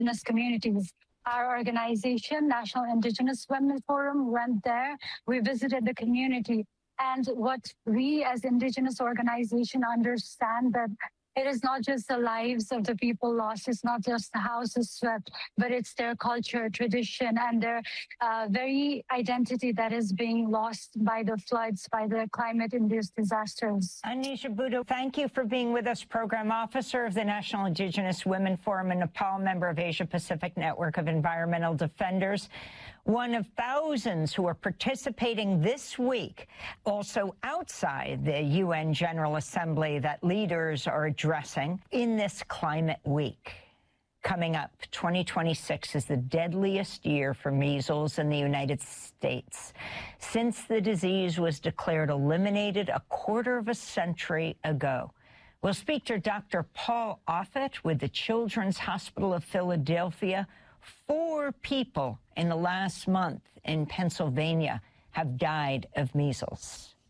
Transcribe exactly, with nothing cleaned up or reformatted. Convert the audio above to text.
indigenous communities. Our organization, National Indigenous Women Forum, went there. We visited the community. And what we as Indigenous organization understand that it is not just the lives of the people lost, it's not just the houses swept, but it's their culture, tradition, and their uh, very identity that is being lost by the floods, by the climate-induced disasters. Anisha Budo, thank you for being with us, Program Officer of the National Indigenous Women Forum in Nepal, member of Asia-Pacific Network of Environmental Defenders. One of thousands who are participating this week, also outside the U N General Assembly, that leaders are addressing in this climate week. Coming up, twenty twenty-six is the deadliest year for measles in the United States since the disease was declared eliminated a quarter of a century ago. We'll speak to Doctor Paul Offit with the Children's Hospital of Philadelphia. Four people in the last month in Pennsylvania have died of measles.